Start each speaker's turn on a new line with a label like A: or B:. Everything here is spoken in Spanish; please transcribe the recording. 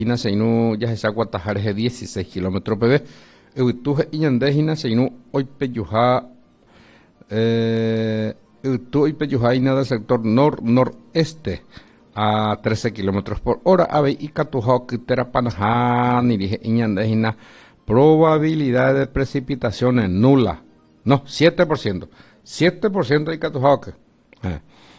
A: Ina seinu ya se aguatajar 16 kilómetros pb. Eutuje iñandejina seinu oipeyuja Eutú ina del sector nor-noreste a 13 kilómetros por hora. Ave y Catujo Kiterapanajá dirige iñandejina. Probabilidad de precipitaciones nula. No, 7%. 7% de Catujo.